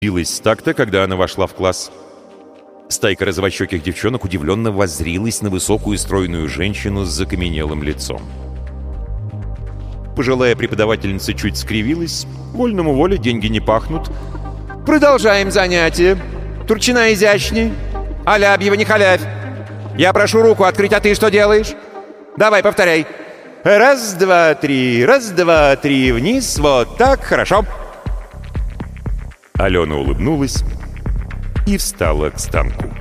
Билась с такта, когда она вошла в класс. Стайка розовощеких девчонок удивленно воззрилась на высокую стройную женщину с закаменелым лицом. Пожилая преподавательница чуть скривилась. Вольному воле, деньги не пахнут. Продолжаем занятие. Турчина изящней. Алябьева не халявь. Я прошу руку открыть, а ты что делаешь? Давай, повторяй. Раз, два, три, вниз, вот так, хорошо. Алена улыбнулась и встала к станку.